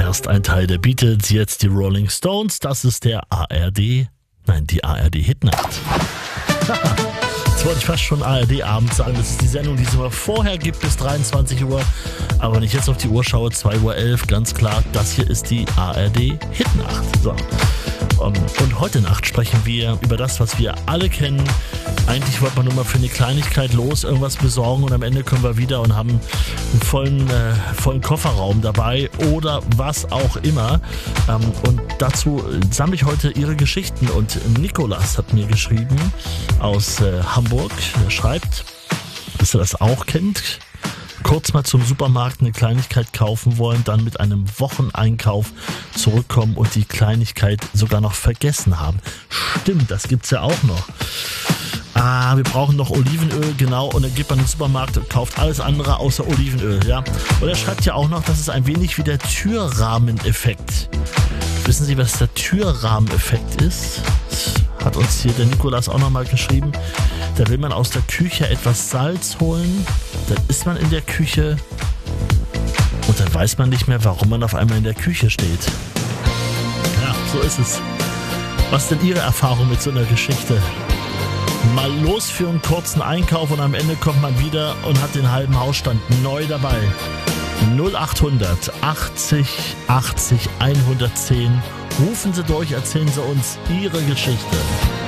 Erst ein Teil der Beatles, jetzt die Rolling Stones. Das ist die ARD Hitnacht. Jetzt wollte ich fast schon ARD-Abend sagen. Das ist die Sendung, die es immer vorher gibt bis 23 Uhr. Aber wenn ich jetzt auf die Uhr schaue, 2:11 Uhr, ganz klar, das hier ist die ARD Hitnacht. So. Und heute Nacht sprechen wir über das, was wir alle kennen. Eigentlich wollte man nur mal für eine Kleinigkeit irgendwas besorgen und am Ende kommen wir wieder und haben einen vollen Kofferraum dabei oder was auch immer. Und dazu sammle ich heute Ihre Geschichten. Und Nikolas hat mir geschrieben aus Hamburg. Er schreibt, dass er das auch kennt. Kurz mal zum Supermarkt eine Kleinigkeit kaufen wollen, dann mit einem Wocheneinkauf zurückkommen und die Kleinigkeit sogar noch vergessen haben. Stimmt, das gibt's ja auch noch. Wir brauchen noch Olivenöl, genau, und dann geht man in den Supermarkt und kauft alles andere außer Olivenöl, ja. Und er schreibt ja auch noch, dass es ein wenig wie der Türrahmeneffekt. Wissen Sie, was der Türrahmeneffekt ist? Das hat uns hier der Nikolas auch nochmal geschrieben. Da will man aus der Küche etwas Salz holen, dann ist man in der Küche und dann weiß man nicht mehr, warum man auf einmal in der Küche steht. Ja, so ist es. Was ist denn Ihre Erfahrung mit so einer Geschichte? Mal los für einen kurzen Einkauf und am Ende kommt man wieder und hat den halben Hausstand neu dabei. 0800 80 80 110. Rufen Sie durch, erzählen Sie uns Ihre Geschichte.